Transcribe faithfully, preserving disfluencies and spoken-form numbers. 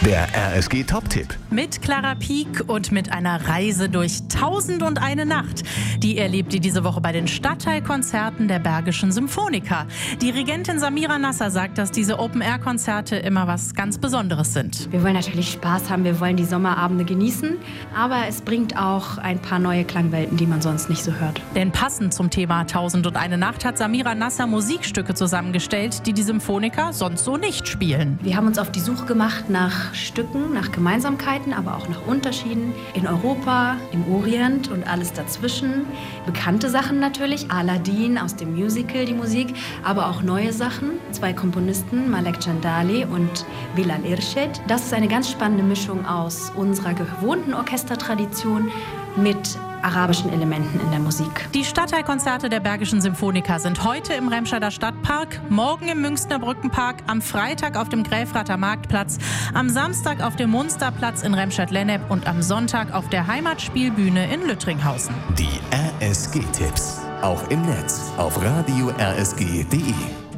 Der R S G Top-Tipp. Mit Clara Pieck und mit einer Reise durch Tausend und eine Nacht. Die erlebt ihr diese Woche bei den Stadtteilkonzerten der Bergischen Symphoniker. Dirigentin Samira Nasser sagt, dass diese Open-Air-Konzerte immer was ganz Besonderes sind. Wir wollen natürlich Spaß haben, wir wollen die Sommerabende genießen, aber es bringt auch ein paar neue Klangwelten, die man sonst nicht so hört. Denn passend zum Thema Tausend und eine Nacht hat Samira Nasser Musikstücke zusammengestellt, die die Symphoniker sonst so nicht spielen. Wir haben uns auf die Suche gemacht nach Stücken, nach Gemeinsamkeiten, aber auch nach Unterschieden in Europa, im Orient und alles dazwischen. Bekannte Sachen natürlich, Aladdin aus dem Musical, die Musik, aber auch neue Sachen. Zwei Komponisten, Malek Chandali und Bilal Irshad. Das ist eine ganz spannende Mischung aus unserer gewohnten Orchestertradition mit arabischen Elementen in der Musik. Die Stadtteilkonzerte der Bergischen Symphoniker sind heute im Remscheider Stadtpark, morgen im Münchner Brückenpark, am Freitag auf dem Gräfrather Marktplatz, am Samstag auf dem Munsterplatz in Remscheid-Lennep und am Sonntag auf der Heimatspielbühne in Lüttringhausen. Die R S G-Tipps. Auch im Netz auf radio r s g punkt d e.